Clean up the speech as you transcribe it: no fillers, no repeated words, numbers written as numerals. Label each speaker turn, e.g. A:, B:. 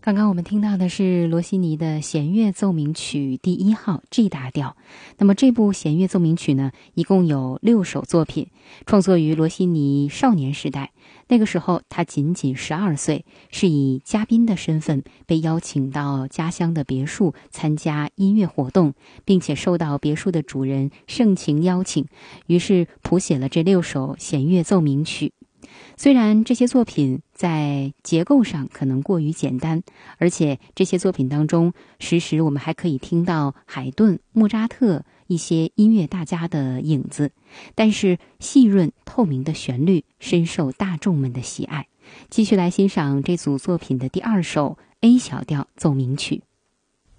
A: 刚刚我们听到的是罗西尼的弦乐奏鸣曲第1号 G 大调。那么这部弦乐奏鸣曲呢，一共有6首作品，创作于罗西尼少年时代。那个时候他仅仅12岁，是以嘉宾的身份被邀请到家乡的别墅参加音乐活动，并且受到别墅的主人盛情邀请，于是谱写了这6首弦乐奏鸣曲。虽然这些作品在结构上可能过于简单，而且这些作品当中时时我们还可以听到海顿、莫扎特一些音乐大家的影子，但是细润透明的旋律深受大众们的喜爱。继续来欣赏这组作品的第2首 A 小调奏鸣曲。